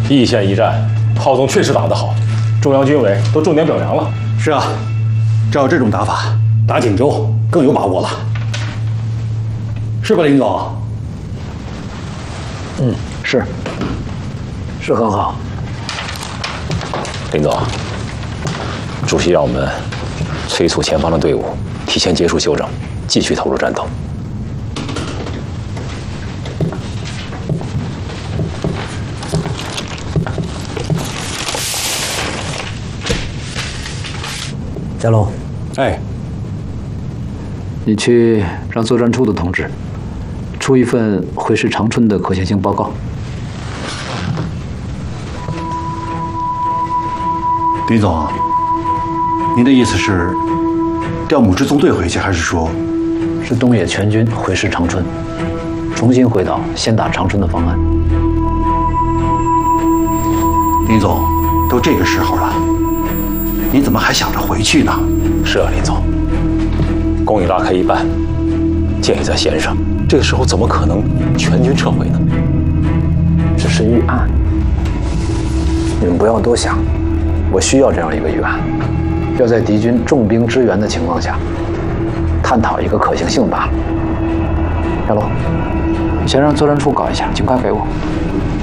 易县一战，郝总确实打得好，中央军委都重点表扬了。 是啊，照这种打法，打锦州更有把握了，是吧，林总？ 是很好。 林总，主席让我们催促前方的队伍提前结束休整，继续投入战斗。 佳龙， 哎， 你去让作战处的同志出一份回师长春的可行性报告。 林总，您的意思是调母支纵队回去，还是说是东野全军回师长春，重新回到先打长春的方案？ 林总，都这个时候了，你怎么还想着回去呢？ 是啊，林总，工已拉开一半，箭也在弦上，这个时候怎么可能全军撤回呢？ 只是预案，你们不要多想。我需要这样一个预案，要在敌军重兵支援的情况下，探讨一个可行性罢了。小龙，先让作战处搞一下，尽快给我。